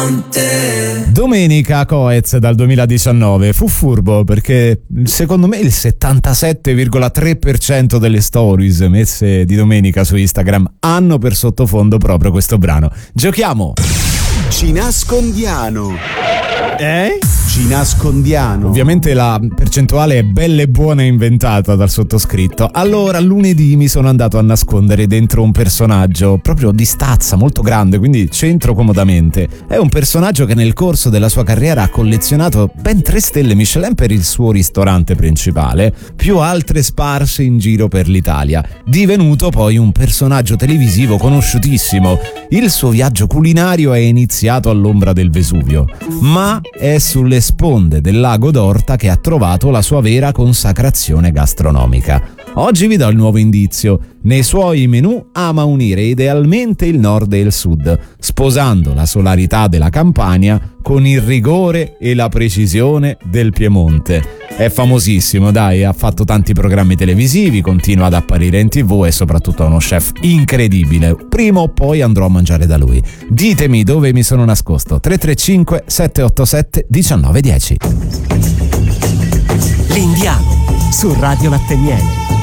con te. Domenica Coez dal 2019 fu furbo perché secondo me il 77,3% delle stories messe di domenica su Instagram hanno per sottofondo proprio questo brano. Giochiamo! Ci nascondiamo. Ci nascondiamo. Ovviamente la percentuale è bella e buona e inventata dal sottoscritto. Allora, lunedì mi sono andato a nascondere dentro un personaggio proprio di stazza molto grande, quindi c'entro comodamente. È un personaggio che nel corso della sua carriera ha collezionato ben 3 stelle Michelin per il suo ristorante principale, più altre sparse in giro per l'Italia. Divenuto poi un personaggio televisivo conosciutissimo. Il suo viaggio culinario è iniziato all'ombra del Vesuvio, ma è sulle sponde del lago d'Orta che ha trovato la sua vera consacrazione gastronomica. Oggi vi do il nuovo indizio. Nei suoi menù ama unire idealmente il nord e il sud, sposando la solarità della Campania con il rigore e la precisione del Piemonte. È famosissimo, dai, ha fatto tanti programmi televisivi, continua ad apparire in TV e soprattutto è uno chef incredibile. Prima o poi andrò a mangiare da lui. Ditemi dove mi sono nascosto. 335 787 1910. L'Indiano su Radio Latte Miele.